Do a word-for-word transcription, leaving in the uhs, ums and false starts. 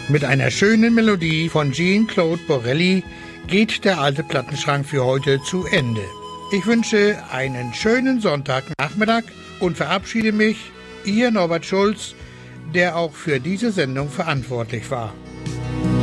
Mit einer schönen Melodie von Jean-Claude Borelli geht der alte Plattenschrank für heute zu Ende. Ich wünsche einen schönen Sonntagnachmittag und verabschiede mich, Ihr Norbert Schulz, der auch für diese Sendung verantwortlich war.